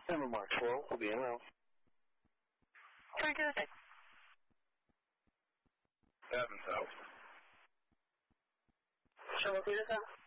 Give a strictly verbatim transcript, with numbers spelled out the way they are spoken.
Number Mark four will be in row. Very good. Seven South. Show up, Peter.